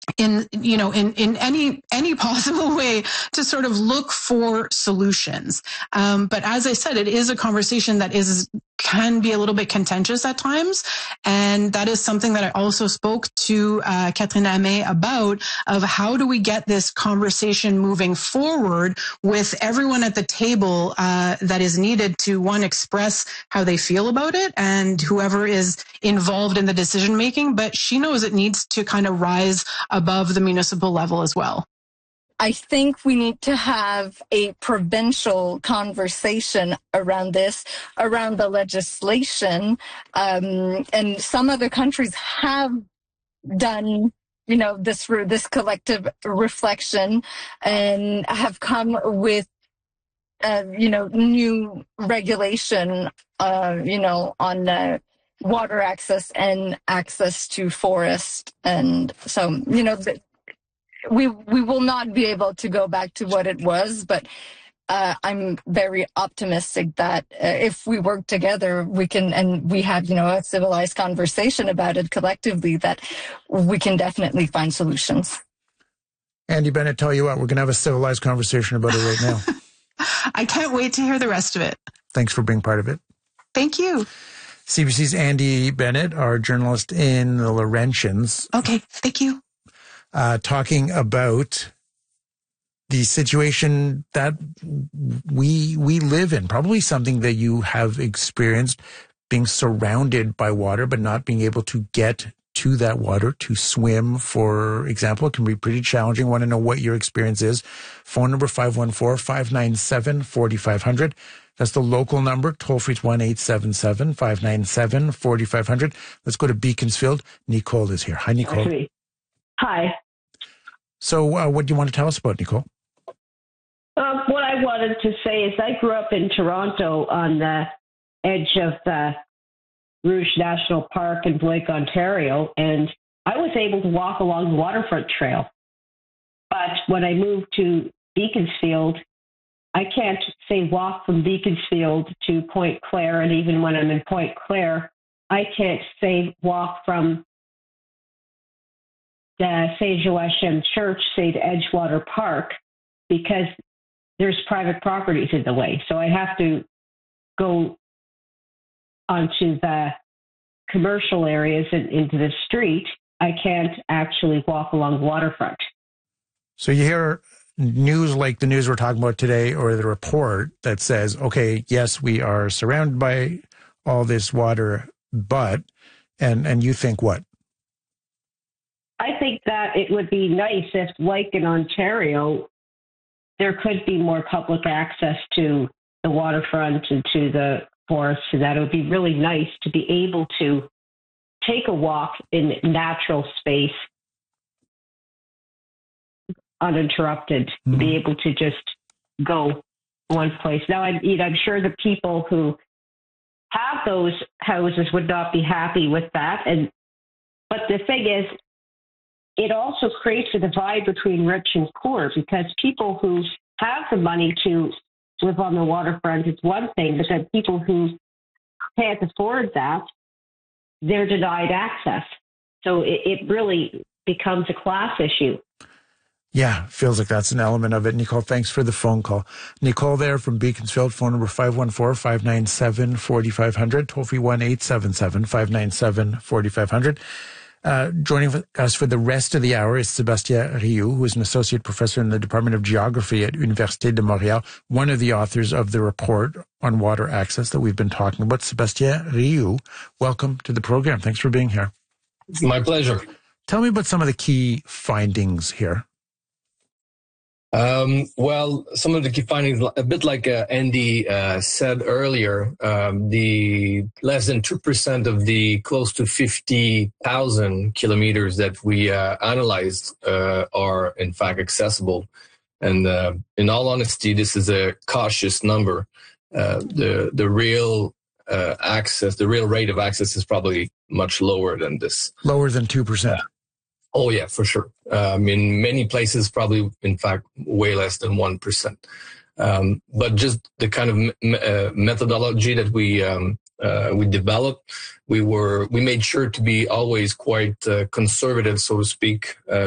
in any possible way to sort of look for solutions. But as I said, it is a conversation that can be a little bit contentious at times. And that is something that I also spoke to Catherine Hamé about, of how do we get this conversation moving forward with everyone at the table that is needed to, one, express how they feel about it, and whoever is involved in the decision making. But she knows it needs to kind of rise above the municipal level as well. I think we need to have a provincial conversation around this, around the legislation. And some other countries have done, this collective reflection and have come with, new regulation, on water access and access to forest. And so, we will not be able to go back to what it was, but I'm very optimistic that if we work together, we can, and we have, a civilized conversation about it collectively, that we can definitely find solutions. Andy Bennett, tell you what, we're going to have a civilized conversation about it right now. I can't wait to hear the rest of it. Thanks for being part of it. Thank you. CBC's Andy Bennett, our journalist in the Laurentians. Okay, thank you. Talking about the situation that we live in, probably something that you have experienced, being surrounded by water, but not being able to get to that water to swim, for example. It can be pretty challenging. Want to know what your experience is. Phone number 514-597-4500. That's the local number. Toll free 1-877-597-4500. Let's go to Beaconsfield. Nicole is here. Hi, Nicole. Okay. Hi. So what do you want to tell us about, Nicole? What I wanted to say is I grew up in Toronto on the edge of the Rouge National Park in Blake, Ontario, and I was able to walk along the waterfront trail. But when I moved to Beaconsfield, I can't say walk from Beaconsfield to Point Claire, and even when I'm in Point Claire, I can't say walk from the St. Joachim Church, say, to Edgewater Park, because there's private properties in the way. So I have to go onto the commercial areas and into the street. I can't actually walk along the waterfront. So you hear news like the news we're talking about today, or the report that says, okay, yes, we are surrounded by all this water, but, and you think what? I think that it would be nice if, like in Ontario, there could be more public access to the waterfront and to the forest, so that it would be really nice to be able to take a walk in natural space uninterrupted, be able to just go one place. Now, I'm sure the people who have those houses would not be happy with that. But the thing is, it also creates a divide between rich and poor, because people who have the money to live on the waterfront is one thing, but then people who can't afford that, they're denied access. So it really becomes a class issue. Yeah, feels like that's an element of it. Nicole, thanks for the phone call. Nicole there from Beaconsfield, phone number 514-597-4500, toll free 1-877-597-4500. Joining us for the rest of the hour is Sébastien Rioux, who is an associate professor in the Department of Geography at Université de Montréal, one of the authors of the report on water access that we've been talking about. Sébastien Rioux, welcome to the program. Thanks for being here. My pleasure. Tell me about some of the key findings here. Well, some of the key findings, a bit like Andy said earlier, the less than 2% of the close to 50,000 kilometers that we analyzed are in fact accessible. And in all honesty, this is a cautious number. The real access, the real rate of access is probably much lower than this. Lower than 2%. Oh, yeah, for sure. In many places, probably, in fact, way less than 1%. But just the kind of methodology that we developed, we made sure to be always quite conservative, so to speak,